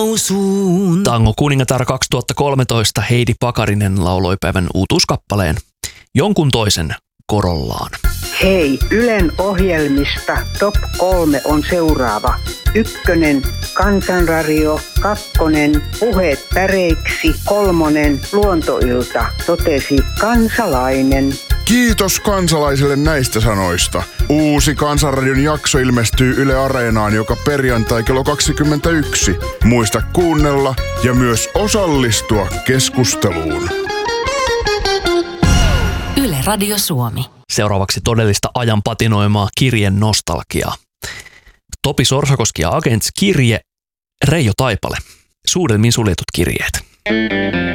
Tango kuningatar 2013 Heidi Pakarinen lauloi päivän uutuuskappaleen Jonkun toisen korollaan. Hei, Ylen ohjelmista top 3 on seuraava. 1. Kansanradio, 2. Puheet päreiksi, 3. Luontoilta, totesi kansalainen. Kiitos kansalaisille näistä sanoista. Uusi Kansanradion jakso ilmestyy Yle Areenaan joka perjantai kello 21. Muista kuunnella ja myös osallistua keskusteluun. Yle Radio Suomi. Seuraavaksi todellista ajan patinoimaa kirjen nostalgiaa. Topi Sorsakoski ja Agents -kirje, Reijo Taipale. Suudelmiin suljetut kirjeet.